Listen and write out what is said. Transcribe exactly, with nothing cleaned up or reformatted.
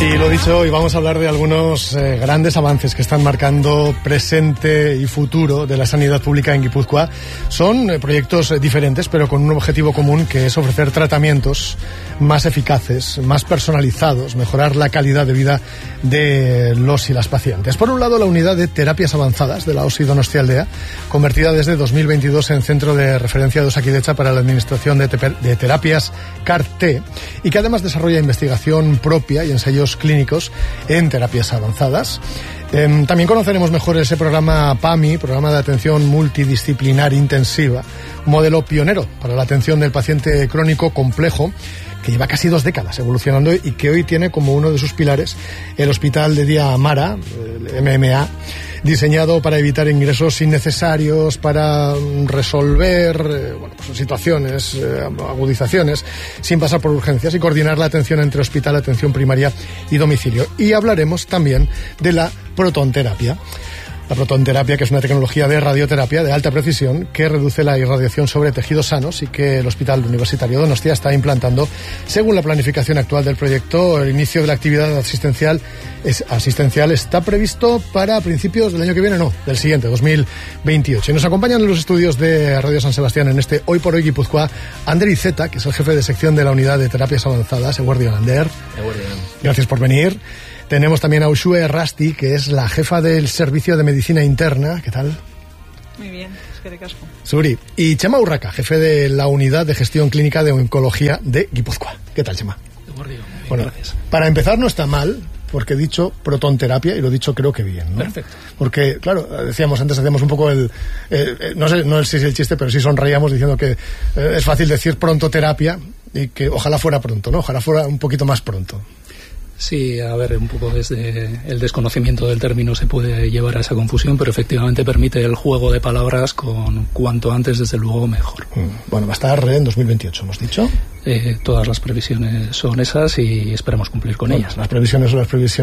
Y lo dicho, hoy vamos a hablar de algunos eh, grandes avances que están marcando presente y futuro de la sanidad pública en Guipúzcoa. Son eh, proyectos eh, diferentes, pero con un objetivo común, que es ofrecer tratamientos más eficaces, más personalizados, mejorar la calidad de vida de los y las pacientes. Por un lado, la unidad de terapias avanzadas de la O S I Donostialdea, convertida desde dos mil veintidós en centro de referencia de Osakidetza para la administración de, te- de terapias C A R T, y que además desarrolla investigación propia y ensayos clínicos en terapias avanzadas. Eh, también conoceremos mejor ese programa PAMI, Programa de Atención Multidisciplinar Intensiva, un modelo pionero para la atención del paciente crónico complejo, que lleva casi dos décadas evolucionando y que hoy tiene como uno de sus pilares el Hospital de Día Amara, el M M A, diseñado para evitar ingresos innecesarios, para resolver eh, bueno, pues situaciones, eh, agudizaciones, sin pasar por urgencias, y coordinar la atención entre hospital, atención primaria y domicilio. Y hablaremos también de la protonterapia. La protonterapia, que es una tecnología de radioterapia de alta precisión que reduce la irradiación sobre tejidos sanos y que el Hospital Universitario Donostia está implantando. Según la planificación actual del proyecto, el inicio de la actividad asistencial, es, asistencial está previsto para principios del año que viene, no, del siguiente, dos mil veintiocho. Y nos acompañan en los estudios de Radio San Sebastián en este Hoy por Hoy Guipúzcoa, Ander Iceta, que es el jefe de sección de la unidad de terapias avanzadas. Eguerdion, Ander. Eguerdion. Gracias por venir. Tenemos también a Uxue Rasti, que es la jefa del Servicio de Medicina Interna. ¿Qué tal? Muy bien, es que de casco. Suri. Y Chema Urraca, jefe de la Unidad de Gestión Clínica de Oncología de Guipúzcoa. ¿Qué tal, Chema? Bien, bueno, gracias. Para empezar, no está mal, porque he dicho protonterapia y lo he dicho creo que bien, ¿no? Perfecto. Porque, claro, decíamos antes, hacíamos un poco el... Eh, eh, no sé no sé si es el chiste, pero sí sonreíamos diciendo que eh, es fácil decir prontoterapia y que ojalá fuera pronto, ¿no? Ojalá fuera un poquito más pronto. Sí, a ver, un poco desde el desconocimiento del término se puede llevar a esa confusión, pero efectivamente permite el juego de palabras con cuanto antes, desde luego, mejor. Bueno, va a estar en dos mil veintiocho, ¿hemos dicho? Eh, todas las previsiones son esas y esperamos cumplir con bueno, ellas. Las previsiones son las previsiones.